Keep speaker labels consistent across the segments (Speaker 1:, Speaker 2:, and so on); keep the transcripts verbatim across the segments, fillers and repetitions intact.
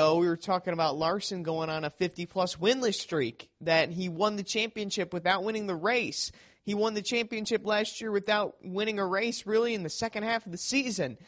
Speaker 1: ago, we were talking about Larson going on a fifty-plus winless streak, that he won the championship without winning the race. He won the championship last year without winning a race really in the second half of the season.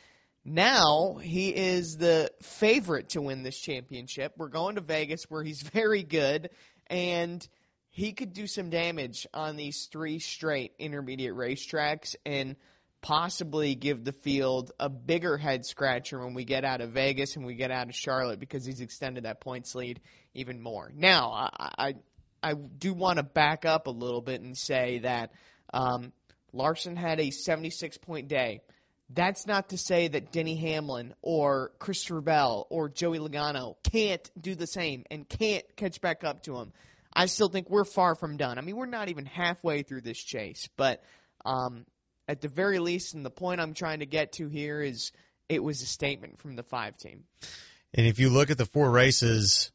Speaker 1: Now he is the favorite to win this championship. We're going to Vegas where he's very good, and he could do some damage on these three straight intermediate racetracks and possibly give the field a bigger head scratcher when we get out of Vegas and we get out of Charlotte, because he's extended that points lead even more. Now, I I, I do want to back up a little bit and say that um, Larson had a seventy-six point day. That's not to say that Denny Hamlin or Christopher Bell or Joey Logano can't do the same and can't catch back up to him. I still think we're far from done. I mean, we're not even halfway through this chase, but um, at the very least, and the point I'm trying to get to here is it was a statement from the five team.
Speaker 2: And if you look at the four races,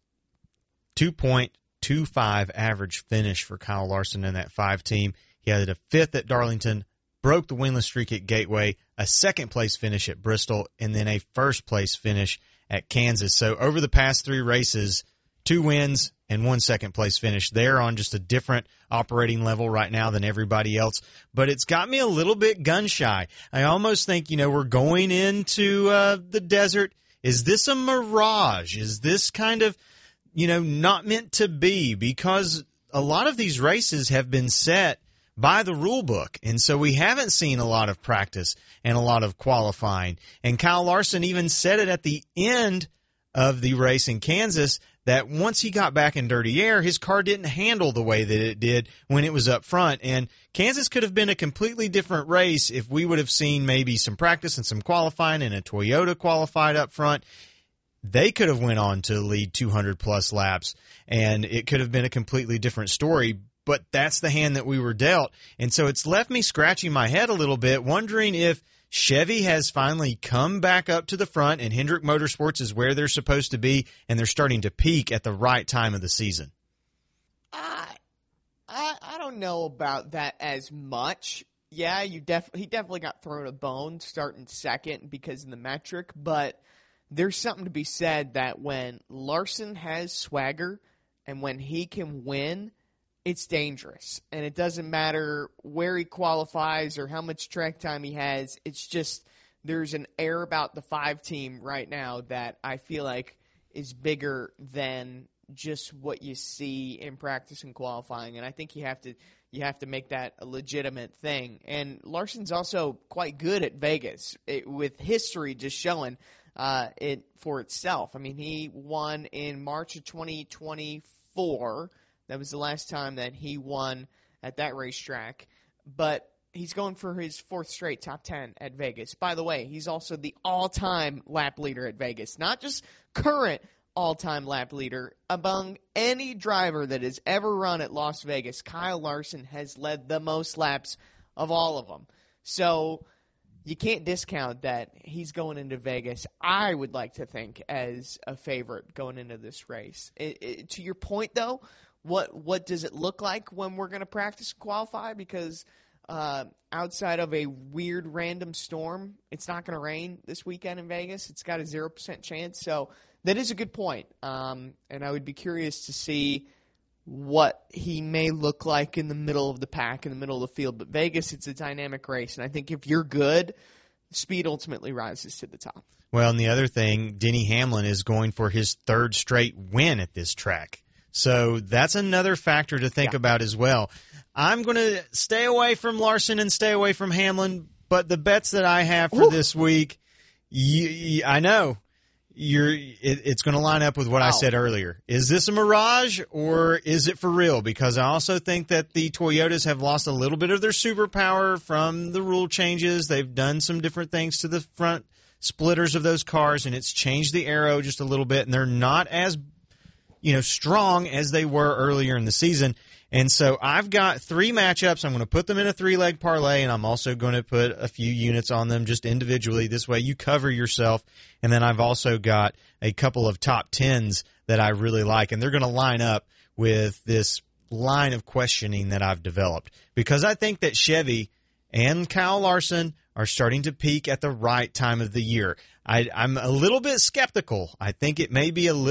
Speaker 2: two point two five average finish for Kyle Larson in that five team. He had a fifth at Darlington, broke the winless streak at Gateway, a second-place finish at Bristol, and then a first-place finish at Kansas. So over the past three races, two wins and one second-place finish. They're on just a different operating level right now than everybody else. But it's got me a little bit gun-shy. I almost think, you know, we're going into uh, the desert. Is this a mirage? Is this kind of, you know, not meant to be? Because a lot of these races have been set by the rule book, and so we haven't seen a lot of practice and a lot of qualifying. And Kyle Larson even said it at the end of the race in Kansas that once he got back in dirty air, his car didn't handle the way that it did when it was up front. And Kansas could have been a completely different race if we would have seen maybe some practice and some qualifying and a Toyota qualified up front. They could have went on to lead two hundred plus laps, and it could have been a completely different story. But that's the hand that we were dealt. And so it's left me scratching my head a little bit, wondering if Chevy has finally come back up to the front and Hendrick Motorsports is where they're supposed to be, and they're starting to peak at the right time of the season.
Speaker 1: I I, I don't know about that as much. Yeah, you def- he definitely got thrown a bone starting second because of the metric, but there's something to be said that when Larson has swagger and when he can win, it's dangerous, and it doesn't matter where he qualifies or how much track time he has. It's just there's an air about the five team right now that I feel like is bigger than just what you see in practice and qualifying, and I think you have to you have to make that a legitimate thing. And Larson's also quite good at Vegas, it, with history just showing uh, it for itself. I mean, he won in March of twenty twenty-four. That was the last time that he won at that racetrack. But he's going for his fourth straight top ten at Vegas. By the way, he's also the all-time lap leader at Vegas. Not just current all-time lap leader. Among any driver that has ever run at Las Vegas, Kyle Larson has led the most laps of all of them. So you can't discount that he's going into Vegas, I would like to think, as a favorite going into this race. It, it, to your point, though, What what does it look like when we're going to practice and qualify? Because uh, outside of a weird random storm, it's not going to rain this weekend in Vegas. It's got a zero percent chance. So that is a good point. Um, and I would be curious to see what he may look like in the middle of the pack, in the middle of the field. But Vegas, it's a dynamic race. And I think if you're good, speed ultimately rises to the top.
Speaker 2: Well, and the other thing, Denny Hamlin is going for his third straight win at this track. So that's another factor to think
Speaker 1: yeah.
Speaker 2: about as well. I'm going to stay away from Larson and stay away from Hamlin, but the bets that I have for
Speaker 1: Ooh.
Speaker 2: this week, you, you, I know you're. It, it's going to line up with what
Speaker 1: wow.
Speaker 2: I said earlier. Is this a mirage or is it for real? Because I also think that the Toyotas have lost a little bit of their superpower from the rule changes. They've done some different things to the front splitters of those cars, and it's changed the aero just a little bit, and they're not as you know, strong as they were earlier in the season. And so I've got three matchups. I'm going to put them in a three-leg parlay, and I'm also going to put a few units on them just individually. This way you cover yourself. And then I've also got a couple of top tens that I really like, and they're going to line up with this line of questioning that I've developed. Because I think that Chevy and Kyle Larson are starting to peak at the right time of the year. I, I'm a little bit skeptical. I think it may be a little